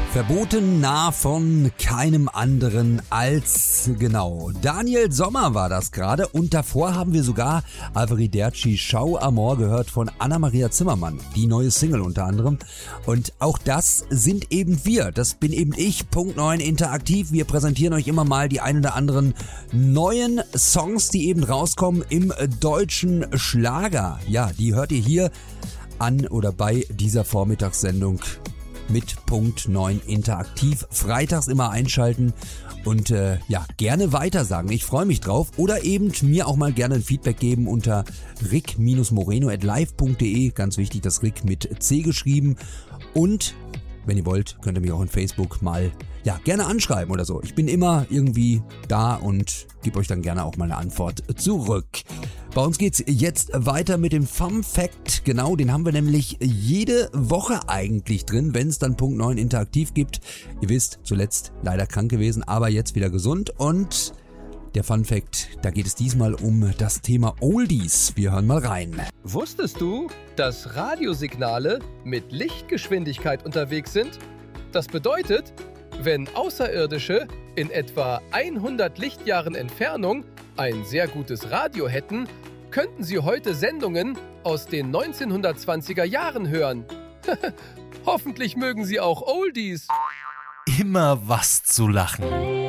Verboten nah von keinem anderen als, genau, Daniel Sommer war das gerade. Und davor haben wir sogar Arrivederci Ciao Amor gehört von Anna-Maria Zimmermann. Die neue Single unter anderem. Und auch das sind eben wir. Das bin eben ich, Punkt 9 Interaktiv. Wir präsentieren euch immer mal die ein oder anderen neuen Songs, die eben rauskommen im deutschen Schlager. Ja, die hört ihr hier an oder bei dieser Vormittagssendung mit Punkt 9 Interaktiv. Freitags immer einschalten und gerne weitersagen. Ich freue mich drauf. Oder eben mir auch mal gerne ein Feedback geben unter rick-moreno@live.de. Ganz wichtig, das Rick mit C geschrieben. Und wenn ihr wollt, könnt ihr mich auch in Facebook mal gerne anschreiben oder so. Ich bin immer irgendwie da und gebe euch dann gerne auch mal eine Antwort zurück. Bei uns geht's jetzt weiter mit dem Fun Fact. Genau, den haben wir nämlich jede Woche eigentlich drin, wenn es dann Punkt 9 Interaktiv gibt. Ihr wisst, zuletzt leider krank gewesen, aber jetzt wieder gesund. Und der Fun Fact, da geht es diesmal um das Thema Oldies. Wir hören mal rein. Wusstest du, dass Radiosignale mit Lichtgeschwindigkeit unterwegs sind? Das bedeutet, wenn Außerirdische in etwa 100 Lichtjahren Entfernung ein sehr gutes Radio hätten, könnten sie heute Sendungen aus den 1920er Jahren hören. Hoffentlich mögen sie auch Oldies. Immer was zu lachen.